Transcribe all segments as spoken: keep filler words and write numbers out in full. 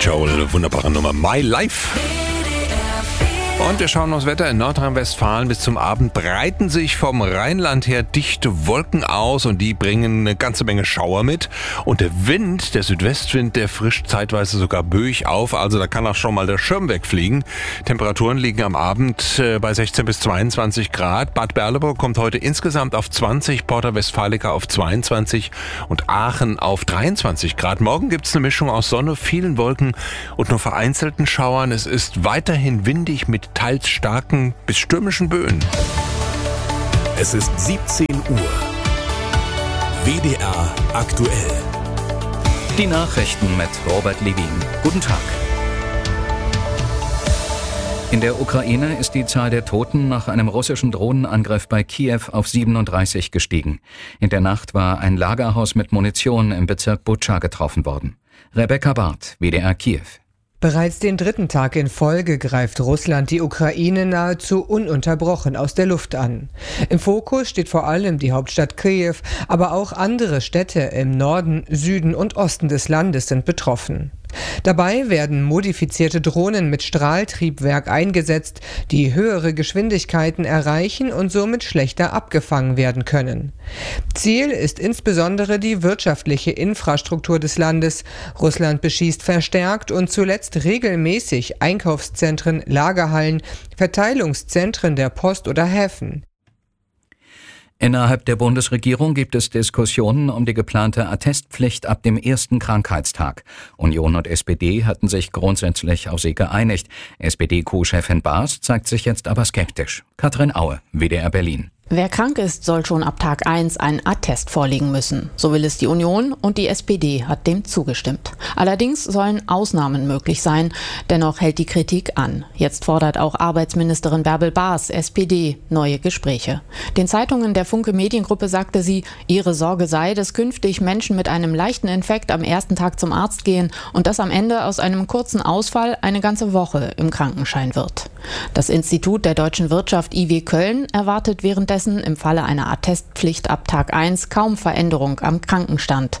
Joel, wunderbare Nummer, My Life. Und wir schauen aufs Wetter in Nordrhein-Westfalen. Bis zum Abend breiten sich vom Rheinland her dichte Wolken aus und die bringen eine ganze Menge Schauer mit. Und der Wind, der Südwestwind, der frischt zeitweise sogar böig auf. Also da kann auch schon mal der Schirm wegfliegen. Temperaturen liegen am Abend bei sechzehn bis zweiundzwanzig Grad. Bad Berleburg kommt heute insgesamt auf zwanzig, Porta Westfalica auf zweiundzwanzig und Aachen auf dreiundzwanzig Grad. Morgen gibt es eine Mischung aus Sonne, vielen Wolken und nur vereinzelten Schauern. Es ist weiterhin windig mit teils starken bis stürmischen Böen. Es ist siebzehn Uhr. W D R aktuell. Die Nachrichten mit Robert Levin. Guten Tag. In der Ukraine ist die Zahl der Toten nach einem russischen Drohnenangriff bei Kiew auf siebenunddreißig gestiegen. In der Nacht war ein Lagerhaus mit Munition im Bezirk Butscha getroffen worden. Rebecca Barth, W D R Kiew. Bereits den dritten Tag in Folge greift Russland die Ukraine nahezu ununterbrochen aus der Luft an. Im Fokus steht vor allem die Hauptstadt Kiew, aber auch andere Städte im Norden, Süden und Osten des Landes sind betroffen. Dabei werden modifizierte Drohnen mit Strahltriebwerk eingesetzt, die höhere Geschwindigkeiten erreichen und somit schlechter abgefangen werden können. Ziel ist insbesondere die wirtschaftliche Infrastruktur des Landes. Russland beschießt verstärkt und zuletzt regelmäßig Einkaufszentren, Lagerhallen, Verteilungszentren der Post oder Häfen. Innerhalb der Bundesregierung gibt es Diskussionen um die geplante Attestpflicht ab dem ersten Krankheitstag. Union und S P D hatten sich grundsätzlich auf sie geeinigt. S P D-Co-Chefin Baas zeigt sich jetzt aber skeptisch. Katrin Aue, W D R Berlin. Wer krank ist, soll schon ab Tag eins einen Attest vorlegen müssen. So will es die Union und die S P D hat dem zugestimmt. Allerdings sollen Ausnahmen möglich sein. Dennoch hält die Kritik an. Jetzt fordert auch Arbeitsministerin Bärbel Baas, S P D, neue Gespräche. Den Zeitungen der Funke Mediengruppe sagte sie, ihre Sorge sei, dass künftig Menschen mit einem leichten Infekt am ersten Tag zum Arzt gehen und dass am Ende aus einem kurzen Ausfall eine ganze Woche im Krankenschein wird. Das Institut der deutschen Wirtschaft I W Köln erwartet währenddessen im Falle einer Attestpflicht ab Tag eins kaum Veränderung am Krankenstand.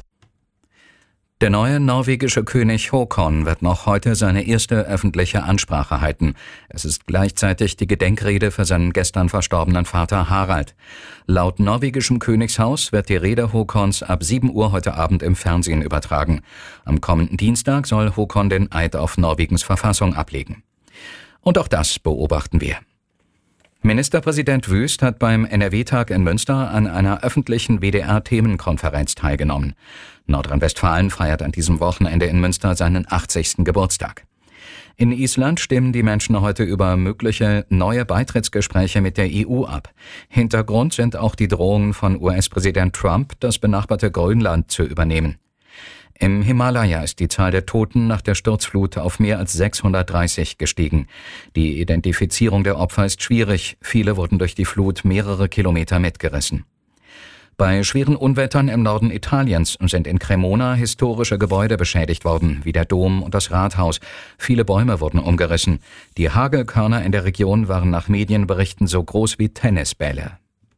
Der neue norwegische König Håkon wird noch heute seine erste öffentliche Ansprache halten. Es ist gleichzeitig die Gedenkrede für seinen gestern verstorbenen Vater Harald. Laut norwegischem Königshaus wird die Rede Håkons ab sieben Uhr heute Abend im Fernsehen übertragen. Am kommenden Dienstag soll Håkon den Eid auf Norwegens Verfassung ablegen. Und auch das beobachten wir. Ministerpräsident Wüst hat beim N R W-Tag in Münster an einer öffentlichen W D R-Themenkonferenz teilgenommen. Nordrhein-Westfalen feiert an diesem Wochenende in Münster seinen achtzigsten Geburtstag. In Island stimmen die Menschen heute über mögliche neue Beitrittsgespräche mit der E U ab. Hintergrund sind auch die Drohungen von U S-Präsident Trump, das benachbarte Grönland zu übernehmen. Im Himalaya ist die Zahl der Toten nach der Sturzflut auf mehr als sechshundertdreißig gestiegen. Die Identifizierung der Opfer ist schwierig. Viele wurden durch die Flut mehrere Kilometer mitgerissen. Bei schweren Unwettern im Norden Italiens sind in Cremona historische Gebäude beschädigt worden, wie der Dom und das Rathaus. Viele Bäume wurden umgerissen. Die Hagelkörner in der Region waren nach Medienberichten so groß wie Tennisbälle.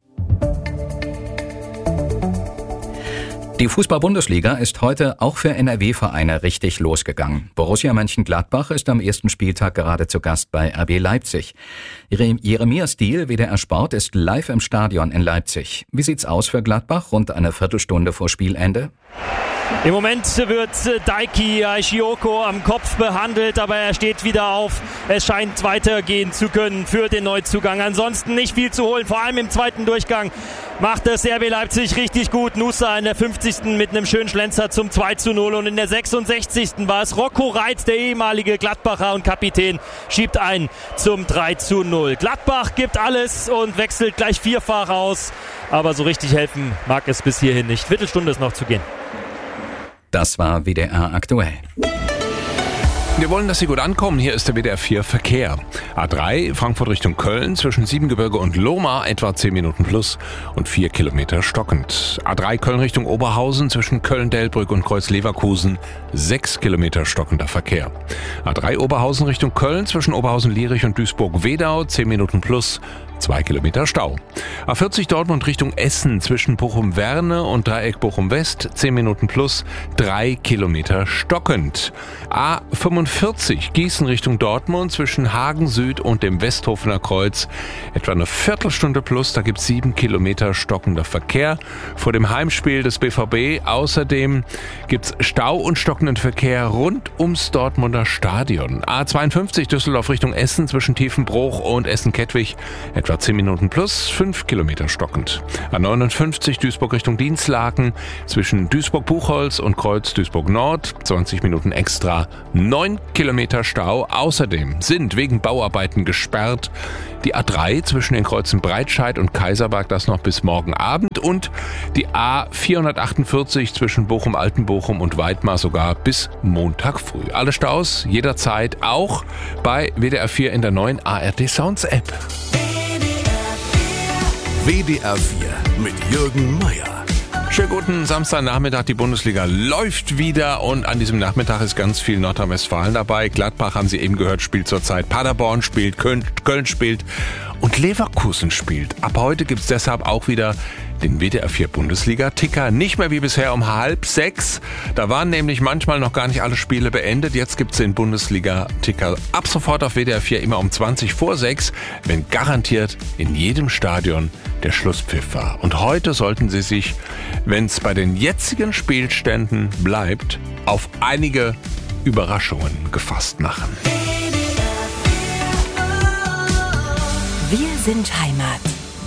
Die Fußball-Bundesliga ist heute auch für N R W-Vereine richtig losgegangen. Borussia Mönchengladbach ist am ersten Spieltag gerade zu Gast bei R B Leipzig. Jeremia Stiel, W D R Sport, ist live im Stadion in Leipzig. Wie sieht's aus für Gladbach rund eine Viertelstunde vor Spielende? Im Moment wird Daiki Shioko am Kopf behandelt, aber er steht wieder auf. Es scheint weitergehen zu können für den Neuzugang. Ansonsten nicht viel zu holen, vor allem im zweiten Durchgang macht es R B Leipzig richtig gut. Nusa in der fünfzigsten mit einem schönen Schlenzer zum zwei zu null und in der sechsundsechzigsten war es Rocco Reitz, der ehemalige Gladbacher und Kapitän, schiebt ein zum drei zu null. Gladbach gibt alles und wechselt gleich vierfach aus, aber so richtig helfen mag es bis hierhin nicht. Viertelstunde ist noch zu gehen. Das war W D R aktuell. Wir wollen, dass Sie gut ankommen. Hier ist der W D R vier Verkehr. A drei, Frankfurt Richtung Köln, zwischen Siebengebirge und Lohmar, etwa zehn Minuten plus und vier Kilometer stockend. A drei Köln Richtung Oberhausen, zwischen Köln-Delbrück und Kreuz-Leverkusen, sechs Kilometer stockender Verkehr. A drei Oberhausen Richtung Köln, zwischen Oberhausen-Lierich und Duisburg-Wedau, zehn Minuten plus, zwei Kilometer Stau. A vierzig Dortmund Richtung Essen zwischen Bochum-Werne und Dreieck Bochum-West, zehn Minuten plus, drei Kilometer stockend. A fünfundvierzig Gießen Richtung Dortmund zwischen Hagen Süd und dem Westhofener Kreuz, etwa eine Viertelstunde plus, da gibt es sieben Kilometer stockender Verkehr. Vor dem Heimspiel des B V B außerdem gibt es Stau und stockenden Verkehr rund ums Dortmunder Stadion. A zweiundfünfzig Düsseldorf Richtung Essen zwischen Tiefenbruch und Essen-Kettwig, etwa zehn Minuten plus, fünf Kilometer stockend. A neunundfünfzig Duisburg Richtung Dienstlaken zwischen Duisburg-Buchholz und Kreuz Duisburg-Nord, zwanzig Minuten extra, neun Kilometer Stau. Außerdem sind wegen Bauarbeiten gesperrt die A drei zwischen den Kreuzen Breitscheid und Kaiserberg, das noch bis morgen Abend, und die A vierhundertachtundvierzig zwischen Bochum-Altenbochum und Weidmar sogar bis Montag früh. Alle Staus jederzeit auch bei W D R vier in der neuen A R D Sounds App. W D R vier mit Jürgen Meier. Schönen guten Samstagnachmittag, die Bundesliga läuft wieder und an diesem Nachmittag ist ganz viel Nordrhein-Westfalen dabei. Gladbach, haben Sie eben gehört, spielt zurzeit, Paderborn spielt, Köln, Köln spielt und Leverkusen spielt. Ab heute gibt es deshalb auch wieder den W D R vier Bundesliga-Ticker. Nicht mehr wie bisher um halb sechs. Da waren nämlich manchmal noch gar nicht alle Spiele beendet. Jetzt gibt es den Bundesliga-Ticker ab sofort auf W D R vier immer um zwanzig vor sechs, wenn garantiert in jedem Stadion der Schlusspfiff war. Und heute sollten Sie sich, wenn es bei den jetzigen Spielständen bleibt, auf einige Überraschungen gefasst machen. Wir sind Heimat.